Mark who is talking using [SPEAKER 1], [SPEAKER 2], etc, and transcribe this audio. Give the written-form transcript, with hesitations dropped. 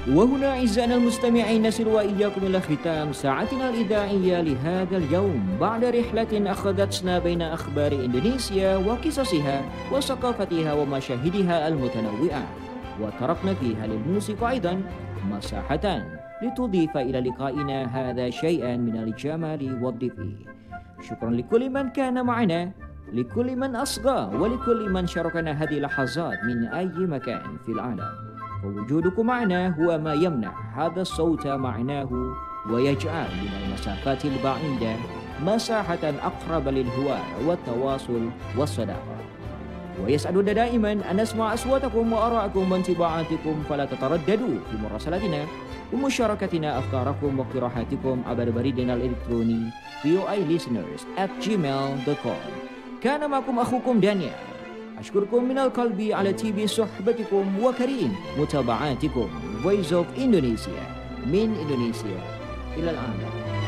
[SPEAKER 1] وهنا أعزائنا المستمعين نصل وإياكم إلى ختام ساعتنا الإذاعية لهذا اليوم بعد رحلة أخذتنا بين أخبار إندونيسيا وقصصها وثقافتها ومشاهدها المتنوعة، وتركنا فيها للموسيقى أيضا مساحة لتضيف إلى لقائنا هذا شيئا من الجمال والدفء. شكرا لكل من كان معنا، لكل من أصغى، ولكل من شاركنا هذه اللحظات من أي مكان في العالم. ووجودكم معنا هو ما يمنع هذا الصوت معناه ويجعل من المسافات البعيدة مساحة أقرب للهواء والتواصل والصداقة. ويسعدنا دائما أن نسمع أصواتكم وآراءكم وانطباعاتكم، فلا تترددوا في مراسلتنا ومشاركتنا أفكاركم واقتراحاتكم عبر بريدنا الإلكتروني voilisteners@gmail.com. كان معكم أخوكم دانيال، أشكركم من القلب على تيبي صحبتكم وكريم متابعاتكم. Voice of Indonesia من إندونيسيا إلى العالم.